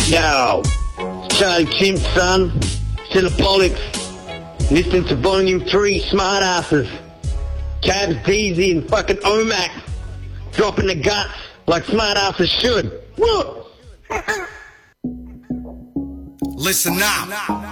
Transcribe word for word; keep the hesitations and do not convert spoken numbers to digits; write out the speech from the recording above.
Yo, Charlie Chimp, son. Cinepolix. Listening to Volume three, Smartasses. Cabs, Deezy, and fucking Omac. Dropping the guts like smartasses should. Woo! Listen now.